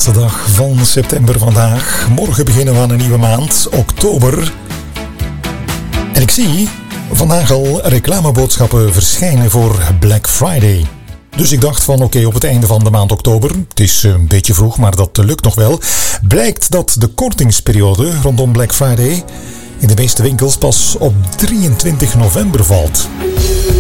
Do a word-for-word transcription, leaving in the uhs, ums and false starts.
laatste dag van september vandaag. Morgen beginnen we aan een nieuwe maand, oktober. En ik zie vandaag al reclameboodschappen verschijnen voor Black Friday. Dus ik dacht van oké, okay, op het einde van de maand oktober, het is een beetje vroeg, maar dat lukt nog wel, blijkt dat de kortingsperiode rondom Black Friday in de meeste winkels pas op drieëntwintig november valt.